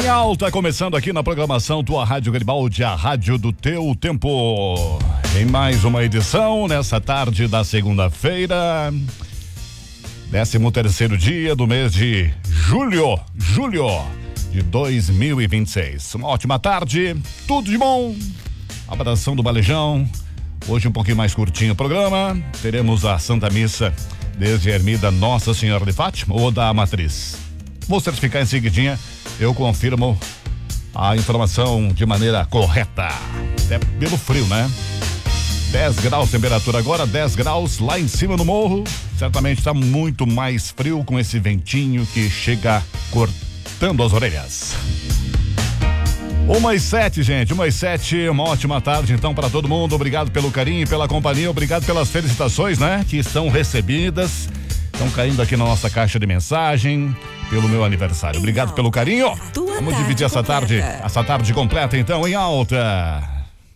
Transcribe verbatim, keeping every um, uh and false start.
Em alta, começando aqui na programação Tua Rádio Garibaldi, a rádio do teu tempo. Em mais uma edição, nessa tarde da segunda-feira, décimo terceiro dia do mês de julho, julho de dois mil e vinte e seis. Uma ótima tarde, tudo de bom. Abração do Balejão. Hoje um pouquinho mais curtinho o programa. Teremos a Santa Missa desde a Ermida Nossa Senhora de Fátima ou da Matriz. Vou certificar em seguidinha, eu confirmo a informação de maneira correta. Até pelo frio, né? dez graus temperatura agora, dez graus lá em cima no morro. Certamente está muito mais frio com esse ventinho que chega cortando as orelhas. Uma e sete, gente, uma e sete, uma ótima tarde então para todo mundo. Obrigado pelo carinho e pela companhia, obrigado pelas felicitações, né? Que estão recebidas, estão caindo aqui na nossa caixa de mensagem pelo meu aniversário. Obrigado pelo carinho. Vamos dividir essa tarde, essa tarde completa então em alta.